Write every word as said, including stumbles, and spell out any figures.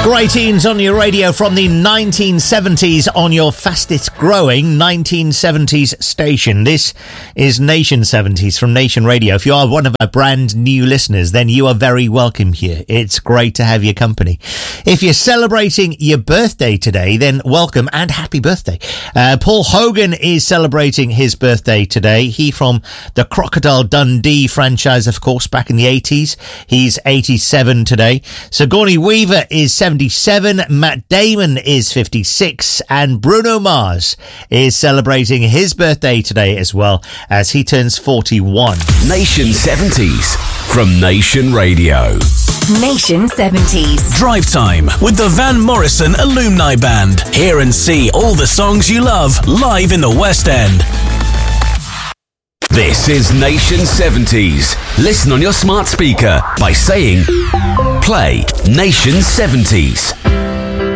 Great tunes on your radio from the nineteen seventies on your fastest growing nineteen seventies station. This is Nation seventies from Nation Radio. If you are one of our brand new listeners, then you are very welcome here. It's great to have your company. If you're celebrating your birthday today, then welcome and happy birthday. Uh, Paul Hogan is celebrating his birthday today. He from the Crocodile Dundee franchise, of course, back in the eighties. He's eighty-seven today. Sigourney Weaver is seventy-seven, Matt Damon is fifty-six, and Bruno Mars is celebrating his birthday today as well, as he turns forty-one. Nation seventies from Nation Radio. Nation seventies. Drive Time with the Van Morrison Alumni Band. Hear and see all the songs you love live in the West End. This is Nation seventies. Listen on your smart speaker by saying, play Nation seventies.